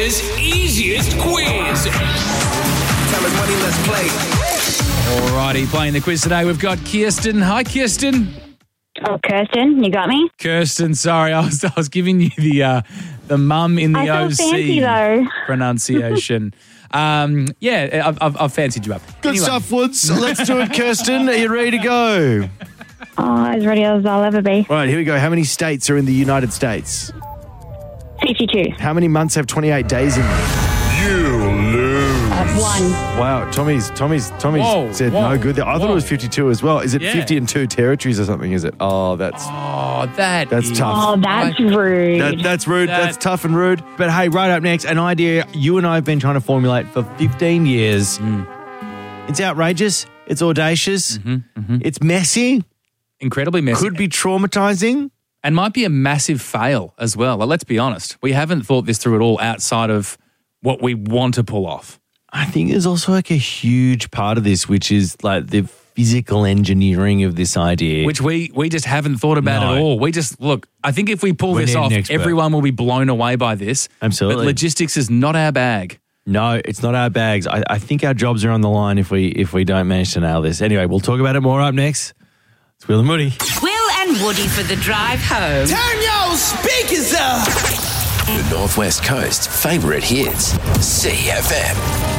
Australia's easiest quiz. Tell us money, let's play. Alrighty, playing the quiz today, we've got Kirsten. Hi, Kirsten. Oh, Kirsten, you got me? Kirsten, sorry, I was giving you the mum in the I feel OC fancy, though. pronunciation. I've fancied you up. Good Anyway. stuff, Woods. Let's do it, Kirsten. Are you ready to go? Oh, as ready as I'll ever be. Right, here we go. How many states are in the United States? 52. How many months have 28 days in them? One. Wow, Tommy's Whoa, said whoa, no good there. I thought it was 52 as well. Is it Yeah. 50 and 2 territories or something, is it? Oh, that's That's tough. Oh, that's rude. That's rude. That- That's tough and rude. But hey, right up next, an idea you and I have been trying to formulate for 15 years. It's outrageous. It's audacious. It's messy. Incredibly messy. Could be traumatizing. And might be a massive fail as well. Like, let's be honest. We haven't thought this through at all outside of what we want to pull off. I think there's also like a huge part of this, which is like the physical engineering of this idea. Which we just haven't thought about No. at all. We just, look, I think if we pull We this need an off, expert. everyone will be blown away by this. Absolutely. But logistics is not our bag. No, it's not our bags. I think our jobs are on the line if we don't manage to nail this. Anyway, we'll talk about it more up next. It's Will and Woody. Will and Woody for the drive home. Turn your speakers up. The Northwest Coast's favourite hits. CFM.